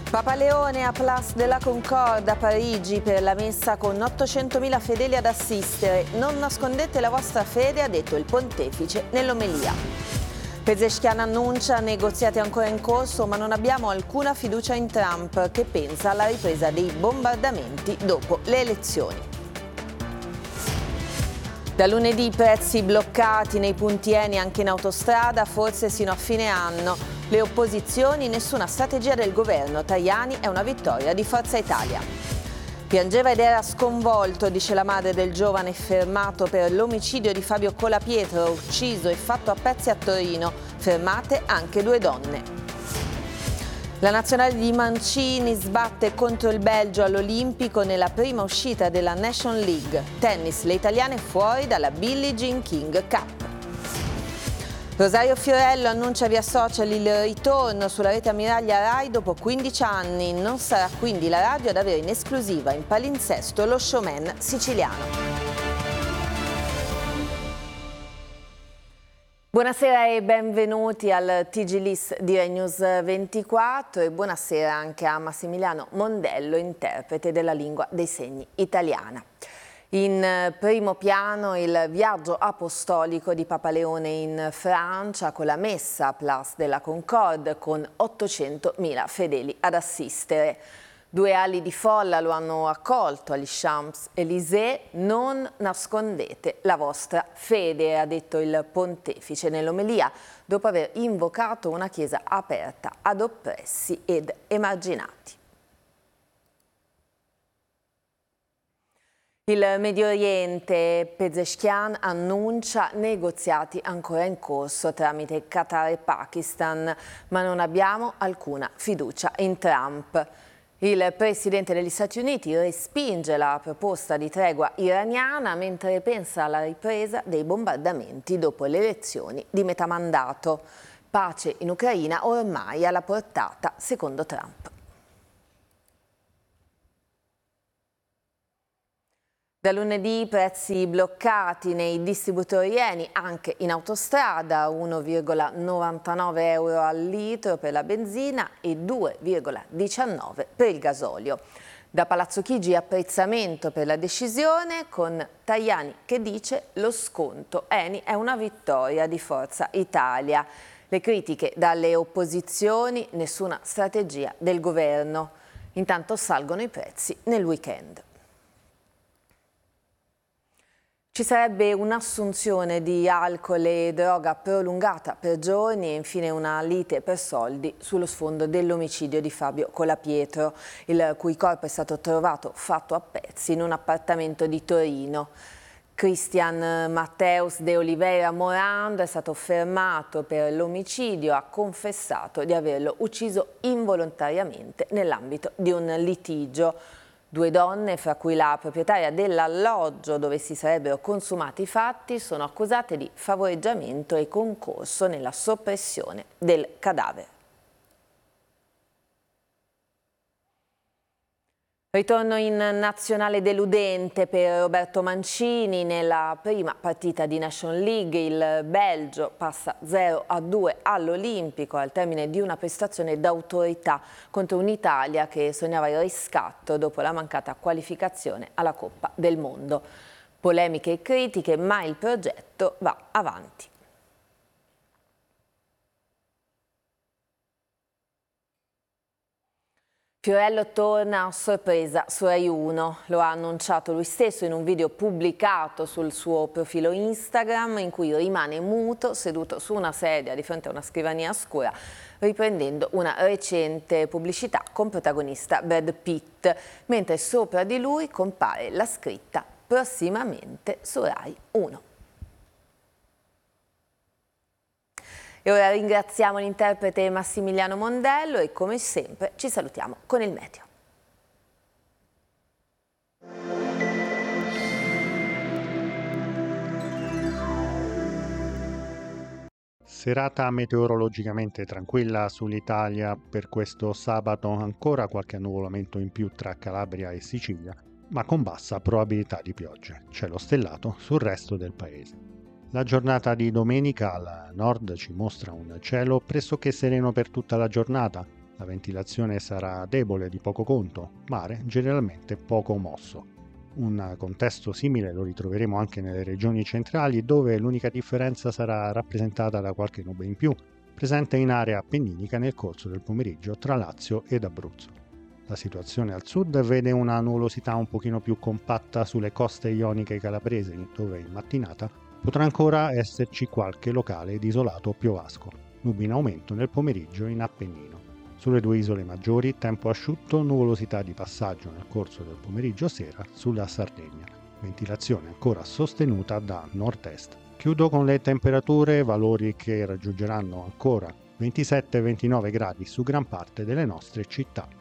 Papa Leone a Place de la Concorde a Parigi per la messa con 800.000 fedeli ad assistere. Non nascondete la vostra fede, ha detto il pontefice nell'omelia. Pezeshkian annuncia negoziati ancora in corso, ma non abbiamo alcuna fiducia in Trump, che pensa alla ripresa dei bombardamenti dopo le elezioni. Da lunedì prezzi bloccati nei punti Eni anche in autostrada, forse sino a fine anno. Le opposizioni, nessuna strategia del governo. Tajani è una vittoria di Forza Italia. Piangeva ed era sconvolto, dice la madre del giovane fermato per l'omicidio di Fabio Colapietro, ucciso e fatto a pezzi a Torino. Fermate anche 2 donne. La nazionale di Mancini sbatte contro il Belgio all'Olimpico nella prima uscita della Nation League. Tennis, le italiane fuori dalla Billie Jean King Cup. Rosario Fiorello annuncia via social il ritorno sulla rete ammiraglia Rai dopo 15 anni. Non sarà quindi la radio ad avere in esclusiva in palinsesto lo showman siciliano. Buonasera e benvenuti al TG List di Rai News 24 e buonasera anche a Massimiliano Mondello, interprete della lingua dei segni italiana. In primo piano il viaggio apostolico di Papa Leone in Francia con la messa a Place de la Concorde con 800.000 fedeli ad assistere. 2 ali di folla lo hanno accolto agli Champs-Élysées. Non nascondete la vostra fede, ha detto il pontefice nell'omelia, dopo aver invocato una chiesa aperta ad oppressi ed emarginati. Il Medio Oriente, Pezeshkian annuncia negoziati ancora in corso tramite Qatar e Pakistan, ma non abbiamo alcuna fiducia in Trump. Il presidente degli Stati Uniti respinge la proposta di tregua iraniana mentre pensa alla ripresa dei bombardamenti dopo le elezioni di metà mandato. Pace in Ucraina ormai alla portata, secondo Trump. Da lunedì prezzi bloccati nei distributori Eni anche in autostrada, 1,99 euro al litro per la benzina e 2,19 per il gasolio. Da Palazzo Chigi apprezzamento per la decisione, con Tajani che dice lo sconto Eni è una vittoria di Forza Italia. Le critiche dalle opposizioni, nessuna strategia del governo. Intanto salgono i prezzi nel weekend. Ci sarebbe un'assunzione di alcol e droga prolungata per giorni e infine una lite per soldi sullo sfondo dell'omicidio di Fabio Colapietro, il cui corpo è stato trovato fatto a pezzi in un appartamento di Torino. Cristian Mateus de Oliveira Morando è stato fermato per l'omicidio, ha confessato di averlo ucciso involontariamente nell'ambito di un litigio. 2 donne, fra cui la proprietaria dell'alloggio dove si sarebbero consumati i fatti, sono accusate di favoreggiamento e concorso nella soppressione del cadavere. Ritorno in nazionale deludente per Roberto Mancini. Nella prima partita di Nation League il Belgio passa 0-2 all'Olimpico al termine di una prestazione d'autorità contro un'Italia che sognava il riscatto dopo la mancata qualificazione alla Coppa del Mondo. Polemiche e critiche, ma il progetto va avanti. Fiorello torna a sorpresa su Rai 1, lo ha annunciato lui stesso in un video pubblicato sul suo profilo Instagram in cui rimane muto seduto su una sedia di fronte a una scrivania scura riprendendo una recente pubblicità con protagonista Brad Pitt, mentre sopra di lui compare la scritta prossimamente su Rai 1. E ora ringraziamo l'interprete Massimiliano Mondello e come sempre ci salutiamo con il meteo. Serata meteorologicamente tranquilla sull'Italia per questo sabato, ancora qualche annuvolamento in più tra Calabria e Sicilia, ma con bassa probabilità di piogge. Cielo stellato sul resto del paese. La giornata di domenica al nord ci mostra un cielo pressoché sereno per tutta la giornata, La ventilazione sarà debole, di poco conto, mare generalmente poco mosso. Un contesto simile lo ritroveremo anche nelle regioni centrali, dove l'unica differenza sarà rappresentata da qualche nube in più, presente in area appenninica nel corso del pomeriggio tra Lazio ed Abruzzo. La situazione al sud vede una nuvolosità un pochino più compatta sulle coste ioniche calabresi, dove in mattinata potrà ancora esserci qualche locale ed isolato piovasco, nubi in aumento nel pomeriggio in Appennino. Sulle due isole maggiori, tempo asciutto, nuvolosità di passaggio nel corso del pomeriggio-sera sulla Sardegna, ventilazione ancora sostenuta da nord-est. Chiudo con le temperature, valori che raggiungeranno ancora 27-29 gradi su gran parte delle nostre città.